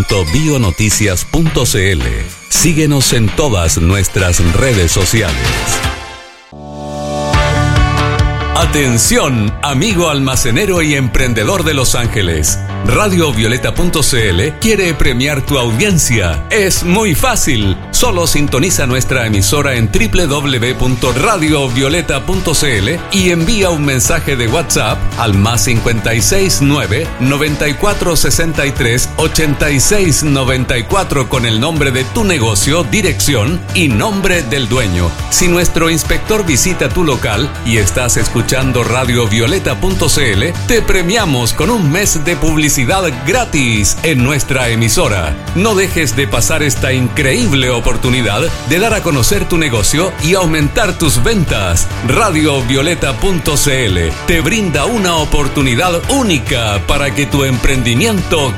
www.bionoticias.cl. Síguenos en todas nuestras redes sociales. Atención, amigo almacenero y emprendedor de Los Ángeles. Radiovioleta.cl quiere premiar tu audiencia. Es muy fácil. Solo sintoniza nuestra emisora en www.radiovioleta.cl y envía un mensaje de WhatsApp al +56 9 94 63 86 94 con el nombre de tu negocio, dirección y nombre del dueño. Si nuestro inspector visita tu local y estás escuchando Radiovioleta.cl, te premiamos con un mes de publicidad gratis en nuestra emisora. No dejes de pasar esta increíble oportunidad de dar a conocer tu negocio y aumentar tus ventas. Radiovioleta.cl te brinda una oportunidad única para que tu emprendimiento